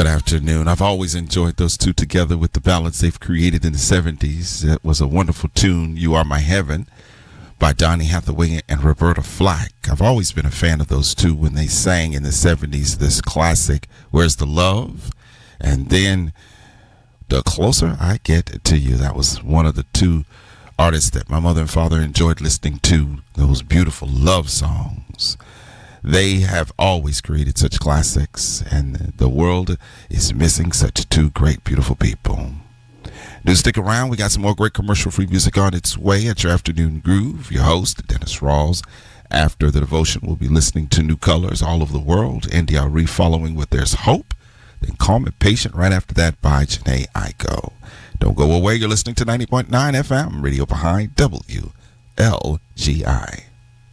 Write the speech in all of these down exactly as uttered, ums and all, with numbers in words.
Good afternoon. I've always enjoyed those two together with the ballads they've created in the seventies. It was a wonderful tune, You Are My Heaven, by Donny Hathaway and Roberta Flack. I've always been a fan of those two when they sang in the seventies, this classic, Where's the Love? And then The Closer I Get to You. That was one of the two artists that my mother and father enjoyed listening to, those beautiful love songs. They have always created such classics, and the world is missing such two great, beautiful people. Do stick around. We got some more great commercial-free music on its way at your Afternoon Groove. Your host, Dennis Rawls. After the devotion, we'll be listening to New Colors All Over the World, India Arie following with There's Hope, then Calm and Patient right after that by Janae Aiko. Don't go away. You're listening to ninety point nine F M, Radio Baha'i, W L G I.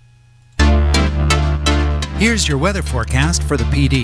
Here's your weather forecast for the P D.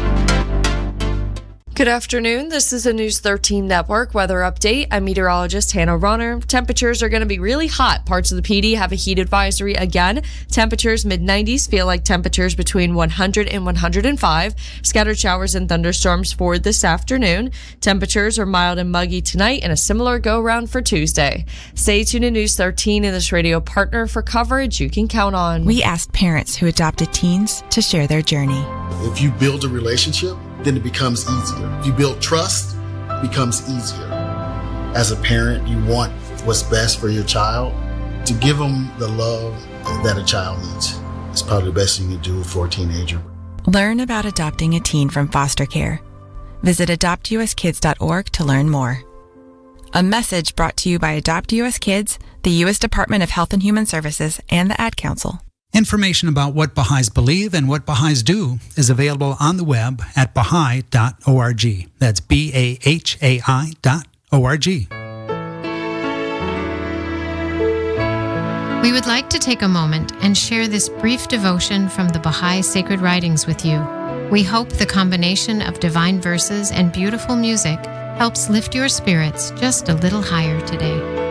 Good afternoon. This is a News thirteen Network weather update. I'm meteorologist Hannah Ronner. Temperatures are going to be really hot. Parts of the P D have a heat advisory again. Temperatures mid nineties feel like temperatures between one hundred and one hundred five. Scattered showers and thunderstorms for this afternoon. Temperatures are mild and muggy tonight and a similar go-round for Tuesday. Stay tuned to News thirteen and this radio partner for coverage you can count on. We asked parents who adopted teens to share their journey. If you build a relationship, then it becomes easier. If you build trust, it becomes easier. As a parent, you want what's best for your child. To give them the love that a child needs is probably the best thing you can do for a teenager. Learn about adopting a teen from foster care. Visit adopt u s kids dot org to learn more. A message brought to you by Adopt U S Kids, the U S Department of Health and Human Services, and the Ad Council. Information about what Baha'is believe and what Baha'is do is available on the web at baha'i dot org. That's B A H A I dot O R G. We would like to take a moment and share this brief devotion from the Baha'i Sacred Writings with you. We hope the combination of divine verses and beautiful music helps lift your spirits just a little higher today.